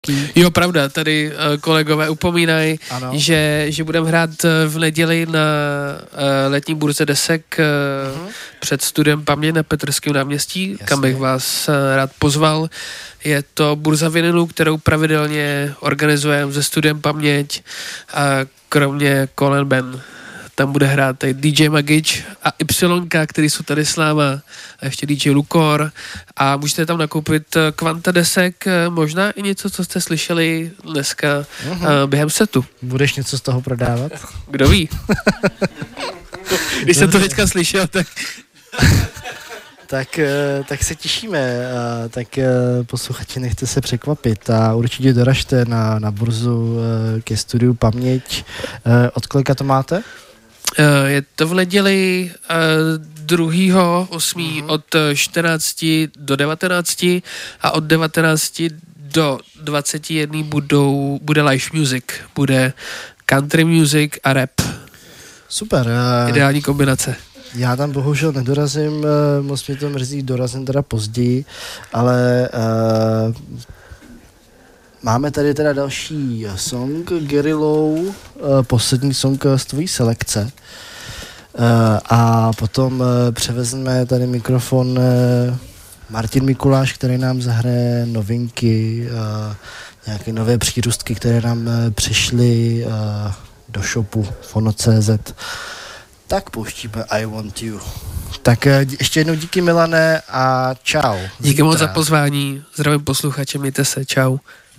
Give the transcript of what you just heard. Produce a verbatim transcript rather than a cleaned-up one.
Jo, pravda, tady uh, kolegové upomínají, že, že budeme hrát v neděli na uh, letní burze desek uh, uh-huh. před studiem Paměť na Petrském náměstí, Jasně. kam bych vás uh, rád pozval. Je to burza vinilu, kterou pravidelně organizujeme se studiem Paměť a kromě Colin Ben tam bude hrát tady D J Magič a Y, který jsou tady s náma, a ještě D J Lukor a můžete tam nakoupit kvanta desek, možná i něco, co jste slyšeli dneska uh-huh. během setu. Budeš něco z toho prodávat? Kdo ví? Když jsem to teďka slyšel, tak... tak, tak se těšíme, tak posluchači, nechte se překvapit a určitě doražte na, na burzu ke studiu Paměť. Od kolika to máte? Je to v neděli druhého osmého od čtrnácti do devatenácti a od devatenácti do dvaceti jedné budou, bude live music, bude country music a rap. Super. Ideální kombinace. Já tam bohužel nedorazím, moc mě to mrzí, dorazím teda později, ale uh, máme tady teda další song Guerillou, uh, poslední song z tvojí selekce. Uh, a potom uh, převezme tady mikrofon uh, Martin Mikuláš, který nám zahraje novinky, uh, nějaké nové přírůstky, které nám uh, přišly uh, do shopu fono tečka cé zet. Tak pouštíme I Want You. Tak ještě jednou díky, Milane, a čau. Díky moc za pozvání, zdravím posluchače, mějte se, čau.